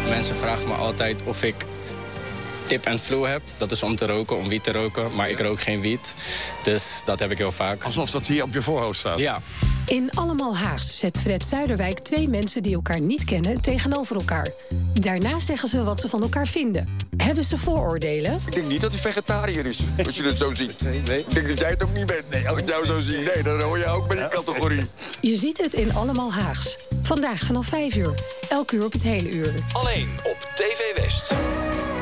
Mensen vragen me altijd of ik tip en flu heb. Dat is om te roken, om wiet te roken. Maar ik rook geen wiet. Dus dat heb ik heel vaak. Alsof dat hier op je voorhoofd staat. Ja. In Allemaal Haags zet Fred Zuiderwijk 2 mensen die elkaar niet kennen tegenover elkaar. Daarna zeggen ze wat ze van elkaar vinden. Hebben ze vooroordelen? Ik denk niet dat hij vegetariër is, als je het zo ziet. Nee. Ik denk dat jij het ook niet bent. Nee, als ik jou zo zie, nee, dan hoor je ook bij die categorie. Je ziet het in Allemaal Haags. Vandaag vanaf 5 uur. Elk uur op het hele uur. Alleen op TV West.